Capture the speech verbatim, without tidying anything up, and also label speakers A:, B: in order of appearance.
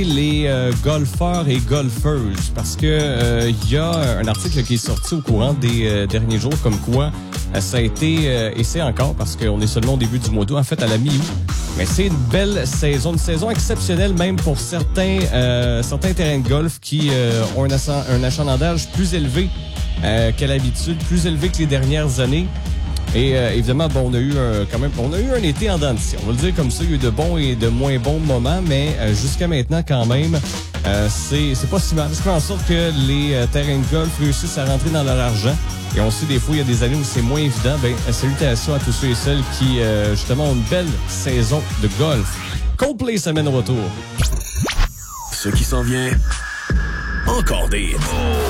A: les euh, golfeurs et golfeuses parce que euh, y a un article qui est sorti au courant des euh, derniers jours comme quoi euh, ça a été, euh, et c'est encore parce qu'on est seulement au début du mois d'août, en fait à la mi-août, mais c'est une belle saison, une saison exceptionnelle même pour certains euh, certains terrains de golf qui euh, ont un, ascend- un achalandage plus élevé euh, qu'à l'habitude, plus élevé que les dernières années. Et euh, évidemment, bon, on a eu un, quand même, on a eu un été en dents de scie. On va le dire comme ça, il y a eu de bons et de moins bons moments, mais euh, jusqu'à maintenant, quand même, euh, c'est c'est pas si mal. Ça fait en sorte que les euh, terrains de golf réussissent à rentrer dans leur argent. Et on sait des fois, il y a des années où c'est moins évident. Ben, salutations à tous ceux et celles qui, euh, justement, ont une belle saison de golf. Coldplay s'amène au retour.
B: Ce qui s'en vient, encore des...